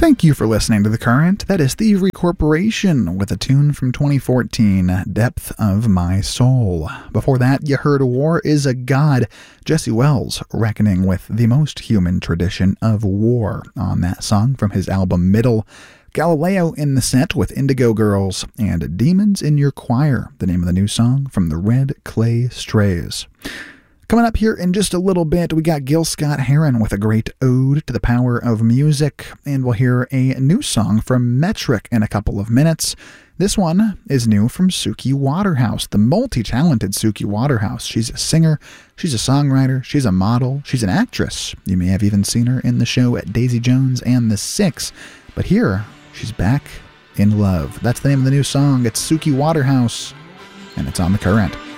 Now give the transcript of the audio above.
Thank you for listening to The Current. That is Thievery Corporation with a tune from 2014, Depth of My Soul. Before that, you heard War is a God, Jesse Wells reckoning with the most human tradition of war on that song from his album Middle. Galileo in the set with Indigo Girls, and Demons in Your Choir, the name of the new song from the Red Clay Strays. Coming up here in just a little bit, we got Gil Scott-Heron with a great ode to the power of music, and we'll hear a new song from Metric in a couple of minutes. This one is new from Suki Waterhouse, the multi-talented Suki Waterhouse. She's a singer, she's a songwriter, she's a model, she's an actress. You may have even seen her in the show at Daisy Jones and the Six, but here she's back in love. That's the name of the new song. It's Suki Waterhouse, and it's on The Current.